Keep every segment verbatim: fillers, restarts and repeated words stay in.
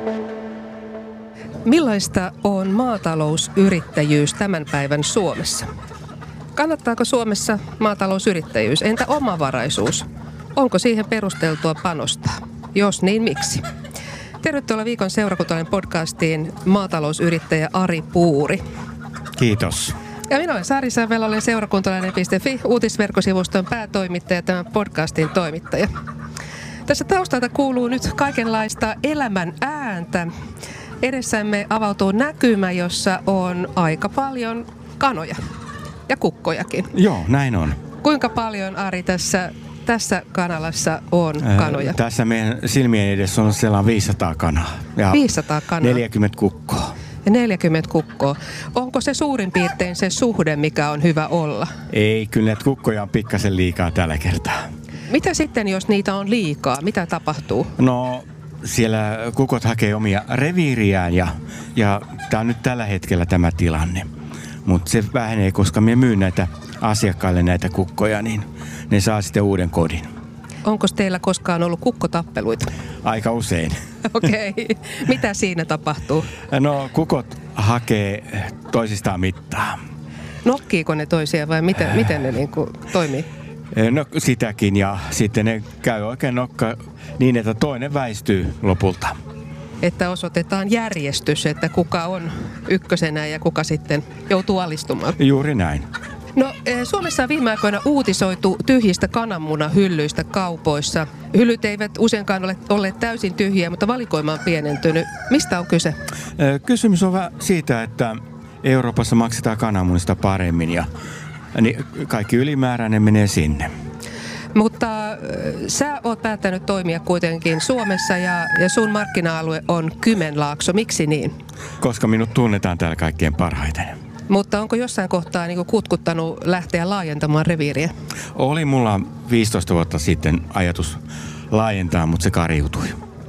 Millaista on maatalousyrittäjyys tämän päivän Suomessa? Kannattaako Suomessa maatalousyrittäjyys? Entä omavaraisuus? Onko siihen perusteltua panostaa? Jos niin, miksi? Tervetuloa Viikon seurakuntalainen podcastiin maatalousyrittäjä Ari Puuri. Kiitos. Ja minä olen Sari Savela, olen seurakuntalainen piste fi uutisverkkosivuston päätoimittaja ja tämän podcastin toimittaja. Tässä taustalta kuuluu nyt kaikenlaista elämän ääntä. Edessämme avautuu näkymä, jossa on aika paljon kanoja ja kukkojakin. Joo, näin on. Kuinka paljon, Ari, tässä, tässä kanalassa on kanoja? Äh, tässä meidän silmien edessä on sellainen viisisataa kanaa. Ja viisisataa kanaa. neljäkymmentä kukkoa. Ja neljäkymmentä kukkoa. Onko se suurin piirtein se suhde, mikä on hyvä olla? Ei, kyllä näitä kukkoja on pikkasen liikaa tällä kertaa. Mitä sitten, jos niitä on liikaa? Mitä tapahtuu? No, siellä kukot hakee omia reviiriään ja, ja tämä on nyt tällä hetkellä tämä tilanne. Mutta se vähenee, koska me myyn näitä asiakkaille näitä kukkoja, niin ne saa sitten uuden kodin. Onko teillä koskaan ollut kukkotappeluita? Aika usein. Okei. Okay. Mitä siinä tapahtuu? No, kukot hakee toisistaan mittaa. Nokkiiko ne toisia vai miten, miten ne niinku toimii? No sitäkin, ja sitten ne käy oikein nokka niin, että toinen väistyy lopulta. Että osoitetaan järjestys, että kuka on ykkösenä ja kuka sitten joutuu alistumaan. Juuri näin. No, Suomessa on viime aikoina uutisoitu tyhjistä kananmunahyllyistä kaupoissa. Hyllyt eivät useinkaan ole olleet täysin tyhjiä, mutta valikoima on pienentynyt. Mistä on kyse? Kysymys on vähän siitä, että Euroopassa maksetaan kananmunista paremmin ja niin kaikki ylimääräinen menee sinne. Mutta äh, sä oot päättänyt toimia kuitenkin Suomessa ja, ja sun markkina-alue on Kymenlaakso. Miksi niin? Koska minut tunnetaan täällä kaikkein parhaiten. Mutta onko jossain kohtaa niin kuin kutkuttanut lähteä laajentamaan reviiriä? Oli mulla viisitoista vuotta sitten ajatus laajentaa, mutta se kariutui.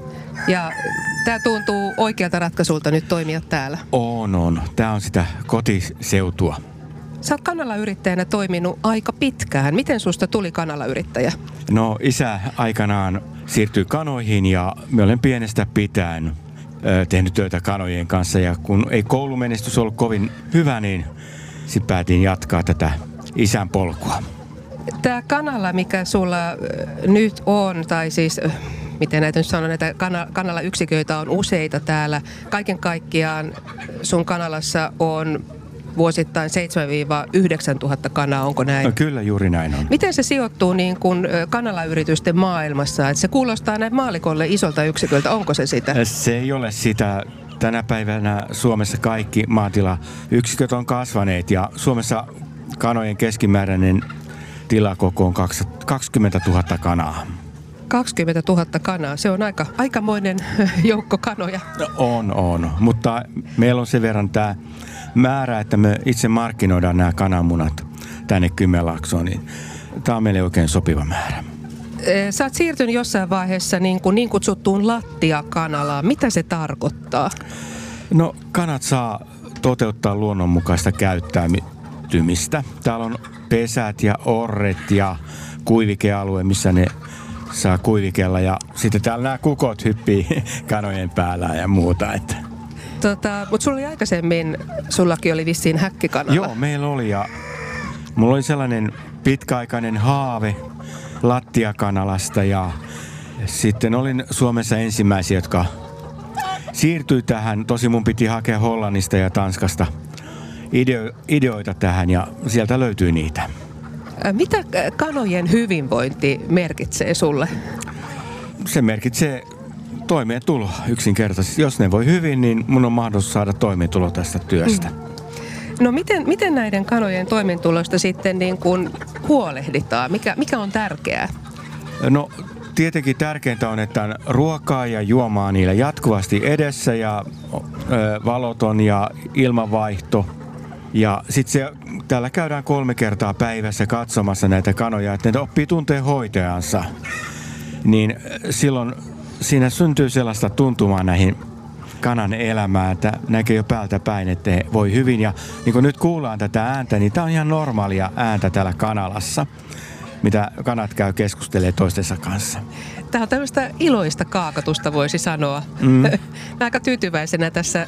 Ja tää tuntuu oikealta ratkaisulta nyt toimia täällä. On, on. Tää on sitä kotiseutua. Sä oot kanalayrittäjänä toiminut aika pitkään. Miten susta tuli kanalayrittäjä? No, isä aikanaan siirtyi kanoihin ja mä olen pienestä pitäen ö, tehnyt työtä kanojen kanssa. Ja kun ei koulumenestys ollut kovin hyvä, niin sitten päätin jatkaa tätä isän polkua. Tää kanala, mikä sulla äh, nyt on, tai siis äh, miten näitä nyt sanon, näitä kana- kanalayksiköitä on useita täällä. Kaiken kaikkiaan sun kanalassa on vuosittain seitsemän yhdeksän tuhatta kanaa, onko näin? No, kyllä, juuri näin on. Miten se sijoittuu niin kuin kanalayritysten maailmassa? Että se kuulostaa näin maalikolle isolta yksiköltä, onko se sitä? Se ei ole sitä. Tänä päivänä Suomessa kaikki maatilayksiköt on kasvaneet ja Suomessa kanojen keskimääräinen tilakoko on kaksikymmentätuhatta kanaa. kaksikymmentätuhatta kanaa, se on aika, aikamoinen joukko kanoja. On, on. Mutta meillä on sen verran tämä määrä, että me itse markkinoidaan nämä kananmunat tänne Kymenlaaksoon, niin tämä on meille oikein sopiva määrä. Sä oot siirtynyt jossain vaiheessa niin, kuin niin kutsuttuun lattiakanalaan. Mitä se tarkoittaa? No, kanat saa toteuttaa luonnonmukaista käyttäytymistä. Täällä on pesät ja orret ja kuivikealue, missä ne saa kuivikella. Ja sitten täällä nämä kukot hyppii kanojen päällä ja muuta. Että. Tota, mutta sulla oli aikaisemmin, sullakin oli vissiin häkkikanala. Joo, meillä oli ja mulla oli sellainen pitkäaikainen haave lattiakanalasta ja sitten olin Suomessa ensimmäisiä, jotka siirtyi tähän. Tosi mun piti hakea Hollannista ja Tanskasta ideo- ideoita tähän ja sieltä löytyi niitä. Mitä kanojen hyvinvointi merkitsee sulle? Se merkitsee toimeentuloa yksinkertaisesti. Jos ne voi hyvin, niin mun on mahdollisuus saada toimeentulo tästä työstä. Mm. No miten, miten näiden kanojen toimeentulosta sitten niin kuin huolehditaan? Mikä, mikä on tärkeää? No tietenkin tärkeintä on, että on ruokaa ja juomaa niillä jatkuvasti edessä ja ö, valoton ja ilmanvaihto. Ja sitten se, täällä käydään kolme kertaa päivässä katsomassa näitä kanoja, että ne oppii tuntee hoitajansa. Niin silloin siinä syntyy sellaista tuntumaa näihin kanan elämään, että näkee jo päältä päin, että he voi hyvin. Ja niin kun nyt kuullaan tätä ääntä, niin tämä on ihan normaalia ääntä täällä kanalassa. mitä kanat käy keskustelemaan toistensa kanssa. Tämä on tämmöistä iloista kaakatusta, voisi sanoa. Mm. Aika tyytyväisenä tässä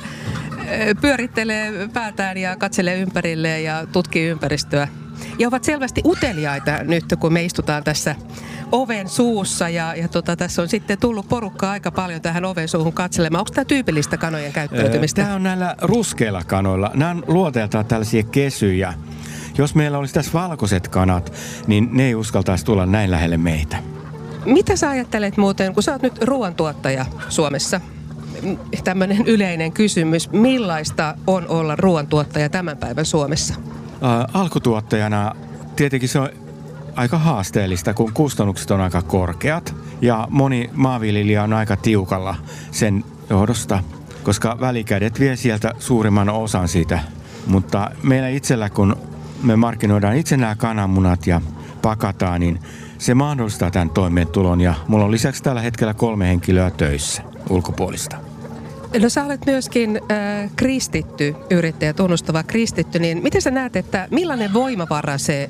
pyörittelee päätään ja katselee ympärilleen ja tutkii ympäristöä. Ja ovat selvästi uteliaita nyt, kun me istutaan tässä oven suussa. Ja, ja tota, tässä on sitten tullut porukkaa aika paljon tähän oven suuhun katselemaan. Onko tämä tyypillistä kanojen käyttäytymistä? Tämä on näillä ruskeilla kanoilla. Nämä on luonteeltaan tällaisia kesyjä. Jos meillä olisi tässä valkoiset kanat, niin ne ei uskaltaisi tulla näin lähelle meitä. Mitä sä ajattelet muuten, kun sä oot nyt ruoantuottaja Suomessa? Tämmöinen yleinen kysymys. Millaista on olla ruoantuottaja tämän päivän Suomessa? Ä, alkutuottajana tietenkin se on aika haasteellista, kun kustannukset on aika korkeat. Ja moni maanviljelijä on aika tiukalla sen johdosta, koska välikädet vie sieltä suurimman osan siitä. Mutta meillä itsellä, kun me markkinoidaan itse nämä kananmunat ja pakataan, niin se mahdollistaa tämän toimeentulon. Ja mulla on lisäksi tällä hetkellä kolme henkilöä töissä ulkopuolista. No sä olet myöskin äh, kristitty yrittäjä, tunnustava kristitty, niin miten sä näet, että millainen voimavara se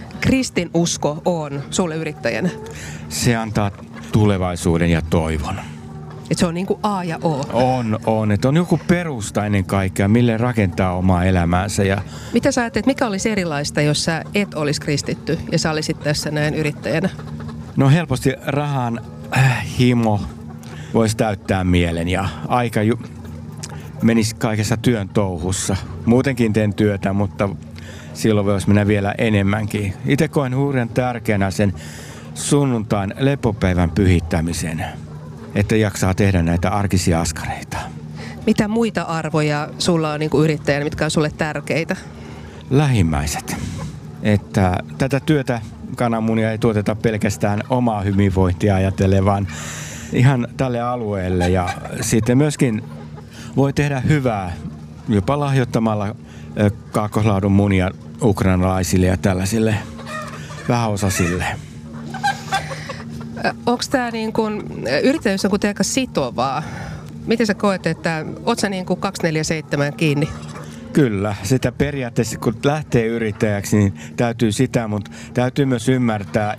kristinusko on sulle yrittäjänä? Se antaa tulevaisuuden ja toivon. Et se on niin kuin A ja O. On, on. Että on joku perusta ennen kaikkea, mille rakentaa omaa elämäänsä. Ja mitä sä ajattelet, mikä olisi erilaista, jos sä et olisi kristitty ja sä olisit tässä näin yrittäjänä? No helposti rahan äh, himo voisi täyttää mielen ja aika ju- menisi kaikessa työn touhussa. Muutenkin teen työtä, mutta silloin voisi mennä vielä enemmänkin. Itse koen hurjan tärkeänä sen sunnuntain lepopäivän pyhittämisen, että jaksaa tehdä näitä arkisia askareita. Mitä muita arvoja sulla on niin kuin yrittäjänä, mitkä on sulle tärkeitä? Lähimmäiset. Että tätä työtä kananmunia ei tuoteta pelkästään omaa hyvinvointia ajatellen, vaan ihan tälle alueelle. Ja sitten myöskin voi tehdä hyvää jopa lahjoittamalla kaakkoslaadun munia ukrainalaisille ja tällaisille vähäosaisille. Onko tämä niin kuin, yrittäjyys on kuitenkin aika sitovaa? Miten sä koet, että oot sä niin kuin kaksikymmentäneljä seitsemän kiinni? Kyllä, sitä periaatteessa kun lähtee yrittäjäksi, niin täytyy sitä, mutta täytyy myös ymmärtää,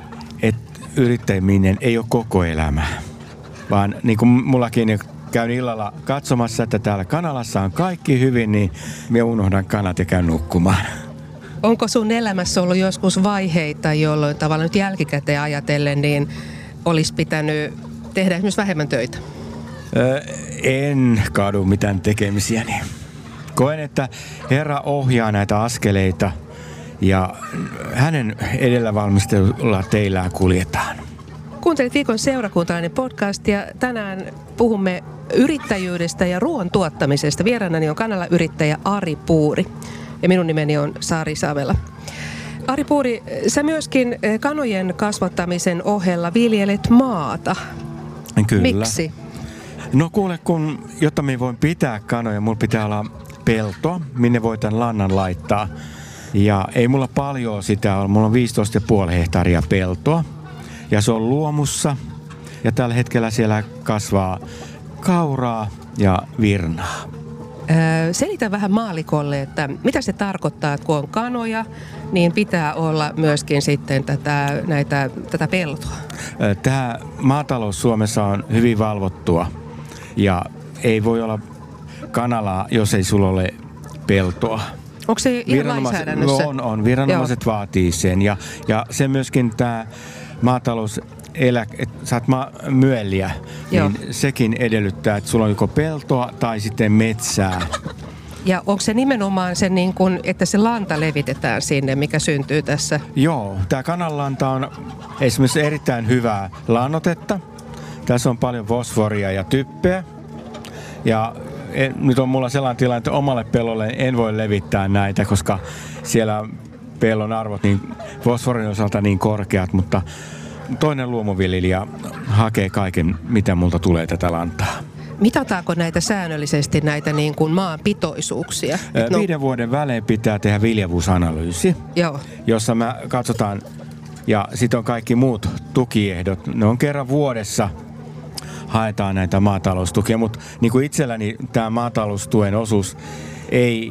että yrittäminen ei ole koko elämä. Vaan niin kuin mullakin käyn illalla katsomassa, että täällä kanalassa on kaikki hyvin, niin minä unohdan kanat ja käyn nukkumaan. Onko sun elämässä ollut joskus vaiheita, jolloin tavallaan nyt jälkikäteen ajatellen, niin olisi pitänyt tehdä esimerkiksi vähemmän töitä? Öö, en kadu mitään tekemisiäni. Koen, että Herra ohjaa näitä askeleita ja hänen edellä valmistelulla teillään kuljetaan. Kuuntelit Viikon seurakuntalainen podcast ja tänään puhumme yrittäjyydestä ja ruoan tuottamisesta. Vieraanani on kanalayrittäjä Ari Puuri ja minun nimeni on Sari Savela. Ari Puuri, sä myöskin kanojen kasvattamisen ohella viljelet maata. Kyllä. Miksi? No kuule, kun jotta minä voin pitää kanoja, mulla pitää olla pelto, minne voi tämän lannan laittaa. Ja ei mulla paljon sitä ole. Mulla on viisitoista pilkku viisi hehtaaria peltoa. Ja se on luomussa. Ja tällä hetkellä siellä kasvaa kauraa ja virnaa. Öö, selitä vähän maalikolle, että mitä se tarkoittaa, että kun on kanoja, niin pitää olla myöskin sitten tätä, näitä, tätä peltoa. Tämä maatalous Suomessa on hyvin valvottua. Ja ei voi olla kanalaa, jos ei sulla ole peltoa. Onko se ihan lainsäädännössä? On, on. Viranomaiset Joo. vaatii sen. Ja, ja se myöskin tämä maatalous, elä, että saat ma- myölliä, Joo. niin sekin edellyttää, että sulla on joko peltoa tai sitten metsää. Ja onko se nimenomaan se, niin kun, että se lanta levitetään sinne, mikä syntyy tässä? Joo, tämä kananlanta on esimerkiksi erittäin hyvää lannoitetta. Tässä on paljon fosforia ja typpeä. Ja nyt on mulla sellainen tilanne, että omalle pellolle en voi levittää näitä, koska siellä on pellon arvot niin fosforin osalta niin korkeat, mutta toinen luomuviljelijä hakee kaiken, mitä multa tulee tätä lantaa. Mitataanko näitä säännöllisesti, näitä niin kuin maan pitoisuuksia? No. Viiden vuoden välein pitää tehdä viljavuusanalyysi, Joo. jossa me katsotaan, ja sitten on kaikki muut tukiehdot. Ne on kerran vuodessa haetaan näitä maataloustukia, mutta niin kuin itselläni tämä maataloustuen osuus ei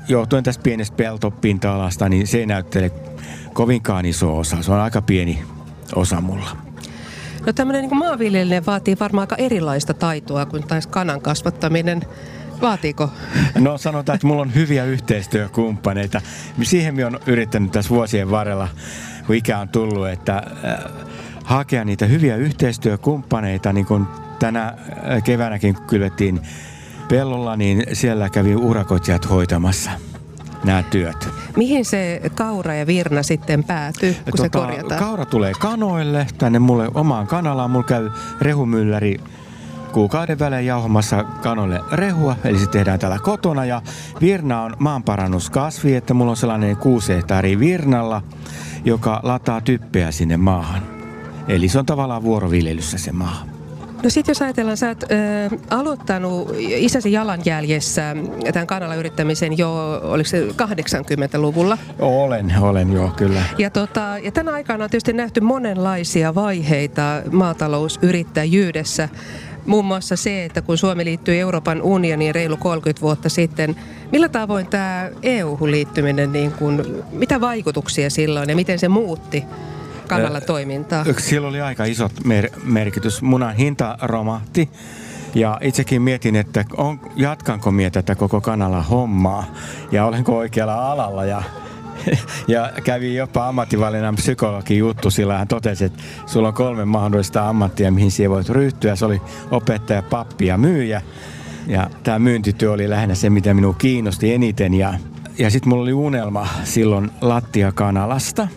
johtuen tästä pienestä peltopinta-alasta, niin se ei näyttele kovinkaan iso osa. Se on aika pieni osa mulla. No tämmöinen niin kuin maanviljelijä vaatii varmaan aika erilaista taitoa kuin taisi kanan kasvattaminen. Vaatiiko? No sanotaan, että mulla on hyviä yhteistyökumppaneita. Siihen minä olen yrittänyt tässä vuosien varrella, kun ikä on tullut, että äh, hakea niitä hyviä yhteistyökumppaneita. Niin kuin tänä keväänäkin kylvettiin pellolla, niin siellä kävi urakoitsijat hoitamassa nämä työt. Mihin se kaura ja virna sitten päätyy, kun tota, se korjataan? Kaura tulee kanoille, tänne mulle omaan kanalaan. Mulla käy rehumylläri kuukauden välein jauhamassa kanoille rehua, eli se tehdään täällä kotona. Ja virna on maanparannuskasvi, että mulla on sellainen kuusi hehtaaria virnalla, joka lataa typpeä sinne maahan. Eli se on tavallaan vuoroviljelyssä se maa. No sit jos ajatellaan, sä oot ö, aloittanut isäsi jalanjäljessä tämän kanalla yrittämisen jo, oliko se kahdeksankymmentäluvulla? Olen, olen joo, kyllä. Ja, tota, ja tänä aikana on tietysti nähty monenlaisia vaiheita maatalousyrittäjyydessä. Muun muassa se, että kun Suomi liittyi Euroopan unioniin reilu kolmekymmentä vuotta sitten, millä tavoin tämä E U-hun liittyminen, niin kun, mitä vaikutuksia silloin ja miten se muutti kanalla toimintaa? Sillä oli aika isot mer- merkitys. Munan hinta romahti ja itsekin mietin, että on, jatkanko minä tätä koko kanalla hommaa ja olenko oikealla alalla ja ja kävi jopa ammattivalinnan psykologin juttu, sillä hän totesi, että sulla on kolme mahdollista ammattia, mihin siihen voit ryhtyä. Se oli opettaja, pappi ja myyjä. Ja tämä myyntityö oli lähinnä se, mitä minua kiinnosti eniten. Ja, ja sitten mulla oli unelma silloin lattiakanalasta.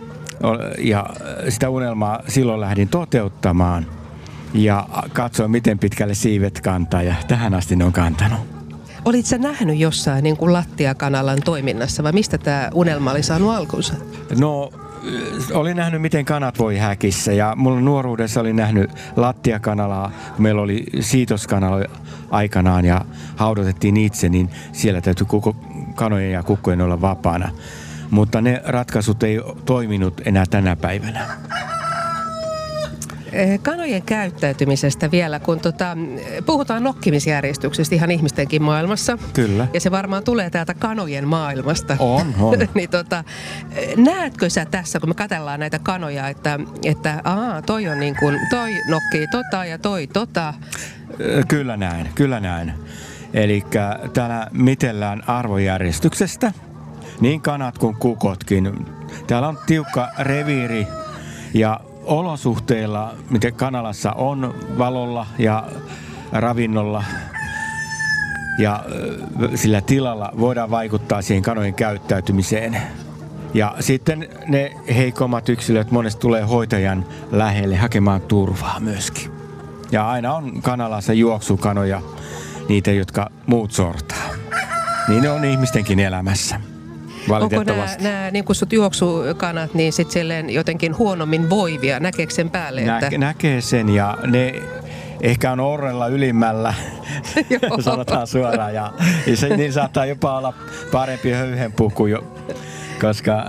Ja sitä unelmaa silloin lähdin toteuttamaan. Ja katsoin, miten pitkälle siivet kantaa. Ja tähän asti ne on kantanut. Olit sä nähnyt jossain niin kuin lattiakanalan toiminnassa vai mistä tämä unelma oli saanut alkunsa? No, olin nähnyt, miten kanat voi häkissä ja mulla nuoruudessa olin nähnyt lattiakanalaa. Meillä oli siitoskanala aikanaan ja haudotettiin itse, niin siellä täytyy koko kanojen ja kukkojen olla vapaana. Mutta ne ratkaisut ei toiminut enää tänä päivänä. Kanojen käyttäytymisestä vielä, kun tota, puhutaan nokkimisjärjestyksestä ihan ihmistenkin maailmassa. Kyllä. Ja se varmaan tulee täältä kanojen maailmasta. On, on. niin tota, näetkö sä tässä, kun me katsellaan näitä kanoja, että, että aa, toi on niin kuin, toi nokkii tota ja toi tota? Kyllä näin, kyllä näin. Elikkä täällä mitellään arvojärjestyksestä, niin kanat kuin kukotkin. Täällä on tiukka reviiri ja olosuhteilla, mitä kanalassa on, valolla ja ravinnolla ja sillä tilalla voidaan vaikuttaa siihen kanojen käyttäytymiseen. Ja sitten ne heikommat yksilöt monesti tulee hoitajan lähelle hakemaan turvaa myöskin. Ja aina on kanalassa juoksukanoja, niitä, jotka muut sortaa. Niin ne on ihmistenkin elämässä. Onko nämä, nämä niin kutsut juoksukanat niin sitten silleen jotenkin huonommin voivia? Näkeekö sen päälle? Että... Nä, näkee sen ja ne ehkä on orrella ylimmällä, sanotaan suoraan. Ja, ja se, niin saattaa jopa olla parempi höyhenpuku, jo, koska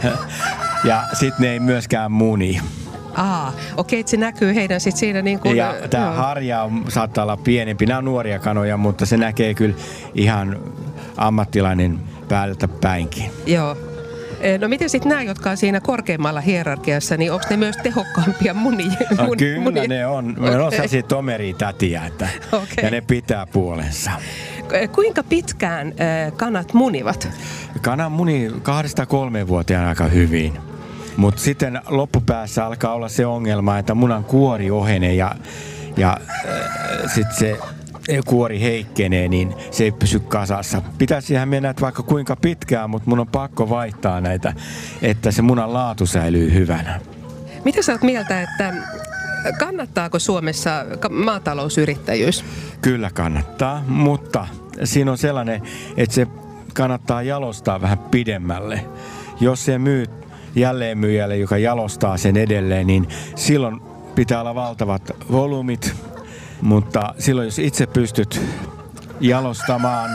ja sitten ne ei myöskään muni. Aa, okei, että se näkyy heidän sitten siinä niin kuin... Ja tämä harja on, saattaa olla pienempi. Nämä on nuoria kanoja, mutta se näkee kyllä ihan ammattilainen päältä päinkin. Joo. No miten sitten nämä, jotka on siinä korkeammalla hierarkiassa, niin onko ne myös tehokkaampia munia? No, kyllä munia? Ne on. Ne on sellaisia tomeritätiä, että okay. Ja ne pitää puolensa. Kuinka pitkään äh, kanat munivat? Kana muni kahdesta kolmeen vuoteen aika hyvin. Mutta sitten loppupäässä alkaa olla se ongelma, että munan kuori ohenee ja, ja äh, sitten se kuori heikkenee, niin se ei pysy kasassa. Pitäisihän mennä vaikka kuinka pitkään, mutta mun on pakko vaihtaa näitä, että se munan laatu säilyy hyvänä. Mitä sä oot mieltä, että kannattaako Suomessa maatalousyrittäjyys? Kyllä kannattaa, mutta siinä on sellainen, että se kannattaa jalostaa vähän pidemmälle. Jos se myy jälleenmyyjälle, joka jalostaa sen edelleen, niin silloin pitää olla valtavat volyymit. Mutta silloin, jos itse pystyt jalostamaan,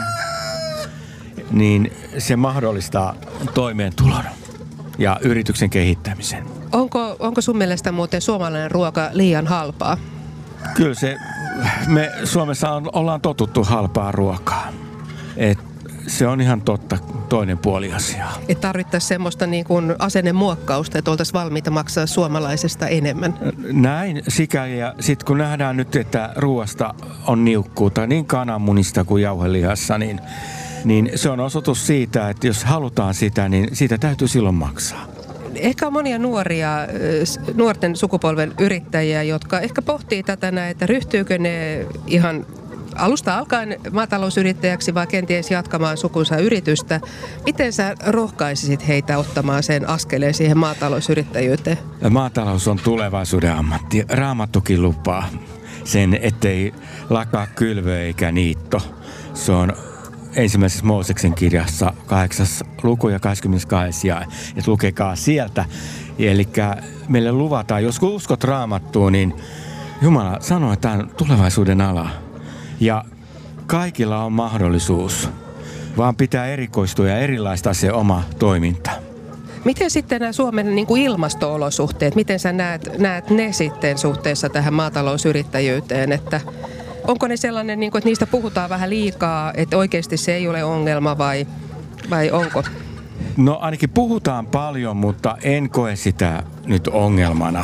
niin se mahdollistaa toimeentulon ja yrityksen kehittämisen. Onko, onko sun mielestä muuten suomalainen ruoka liian halpaa? Kyllä se, me Suomessa on, ollaan totuttu halpaa ruokaa. Et se on ihan totta toinen puoli asiaa. Että tarvittaisiin semmoista niin kuin asennemuokkausta, että oltaisiin valmiita maksaa suomalaisesta enemmän. Näin sikäli, ja sitten kun nähdään nyt, että ruoasta on niukkuutta niin kananmunista kuin jauhelihassa, niin, niin se on osoitus siitä, että jos halutaan sitä, niin siitä täytyy silloin maksaa. Ehkä on monia nuoria, nuorten sukupolven yrittäjiä, jotka ehkä pohtii tätä näin, että ryhtyykö ne ihan alusta alkaen maatalousyrittäjäksi vai kenties jatkamaan sukunsa yritystä. Miten sä rohkaisisit heitä ottamaan sen askeleen siihen maatalousyrittäjyyteen? Maatalous on tulevaisuuden ammatti. Raamattukin lupaa sen, ettei lakaa kylvö eikä niitto. Se on ensimmäisessä Mooseksen kirjassa kahdeksas luku ja kahdeskymmenestoinen jae. Että lukekaa sieltä. Eli meille luvataan, jos uskot Raamattuun, niin Jumala sanoo, että tämä on tulevaisuuden ala. Ja kaikilla on mahdollisuus, vaan pitää erikoistua ja erilaista se oma toiminta. Miten sitten nämä Suomen niin kuin ilmasto-olosuhteet, miten sä näet, näet ne sitten suhteessa tähän maatalousyrittäjyyteen, että onko ne sellainen, niin kuin, että niistä puhutaan vähän liikaa, että oikeasti se ei ole ongelma vai, vai onko? No ainakin puhutaan paljon, mutta en koe sitä nyt ongelmana.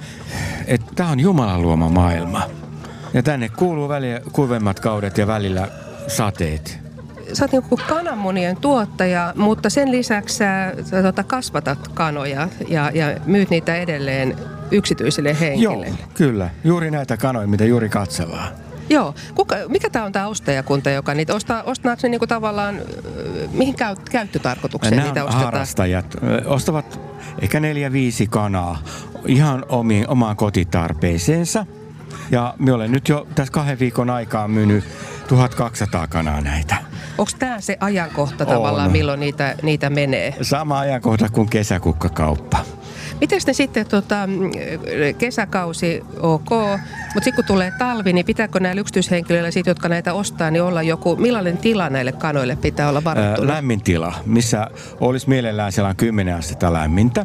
Tämä on Jumalan luoma maailma. Ja tänne kuuluu välillä kuivemmat kaudet ja välillä sateet. Sä oot niin kuin kananmunien tuottaja, mutta sen lisäksi sä, sä tota, kasvatat kanoja ja, ja myyt niitä edelleen yksityisille henkilöille. Joo, kyllä. Juuri näitä kanoja, mitä juuri katsellaan. Joo. Kuka, mikä tämä on tämä ostajakunta, joka niitä ostaa? Ostaako ne niinku tavallaan, mihin käy, käyttötarkoitukseen Nämä niitä ostetaan? harrastajat ostavat ehkä neljä, viisi kanaa ihan omiin, omaan kotitarpeeseensa. Ja minä olen nyt jo tässä kahden viikon aikaa myynyt tuhatkaksisataa kanaa näitä. Onko tämä se ajankohta tavallaan, on. milloin niitä, niitä menee? Sama ajankohta kuin kesäkukkakauppa. Miten ne sitten tota, kesäkausi ok, mutta sitten kun tulee talvi, niin pitääkö näillä yksityishenkilöillä, sit, jotka näitä ostaa, niin olla joku, millainen tila näille kanoille pitää olla varattuna? Ää, lämmin tila, missä olisi mielellään sellainen kymmenen astetta lämmintä,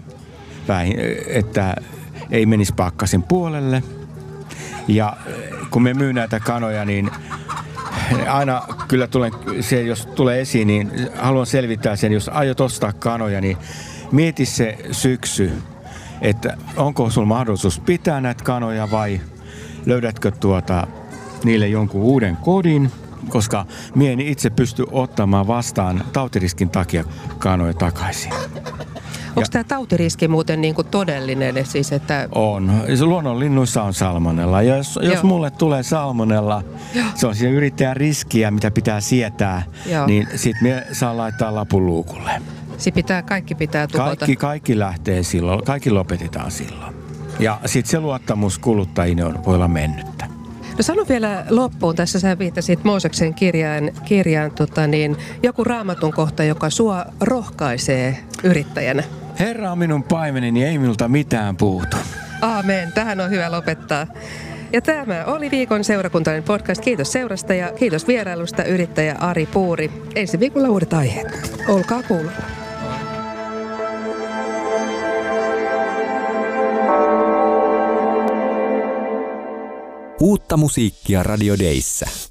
että ei menisi pakkasen puolelle. Ja kun me myy näitä kanoja, niin aina kyllä tulen, se, jos tulee esiin, niin haluan selvittää sen, jos aiot ostaa kanoja, niin mieti se syksy, että onko sulla mahdollisuus pitää näitä kanoja vai löydätkö tuota niille jonkun uuden kodin, koska mie en itse pysty ottamaan vastaan tautiriskin takia kanoja takaisin. Onko tämä tautiriski muuten niin kuin todellinen? Siis että... On. Luonnonlinnuissa on salmonella. Ja jos, jos mulle tulee salmonella, Joo. se on siinä yrittäjän riskiä, mitä pitää sietää, Joo. niin sitten me saa laittaa lapun luukulle. Se pitää, kaikki pitää tuhota. Kaikki, kaikki lähtee silloin, kaikki lopetetaan silloin. Ja sitten se luottamus kuluttajiin on, voi olla mennyttä. No sano vielä loppuun, tässä sä viittasit Mooseksen kirjaan, kirjaan tota niin, joku raamatun kohta, joka sua rohkaisee yrittäjänä. Herra on minun paimeneni, niin ei minulta mitään puutu. Aamen, tähän on hyvä lopettaa. Ja tämä oli viikon seurakuntainen podcast. Kiitos seurasta ja kiitos vierailusta yrittäjä Ari Puuri. Ensi viikolla uudet aiheet. Olkaa kuulolla. Uutta musiikkia Radio Dayssä.